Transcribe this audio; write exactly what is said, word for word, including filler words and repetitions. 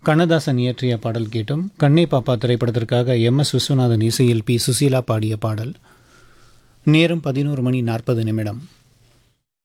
கண்ணதாசன் இயற்றிய பாடல் கேட்டும். கண்ணே பாப்பா திரைப்படத்திற்காக எம் எஸ் விஸ்வநாதன் இசையில் பி சுசீலா பாடிய பாடல். நேரம் பதினோரு மணி நாற்பது நிமிடம்.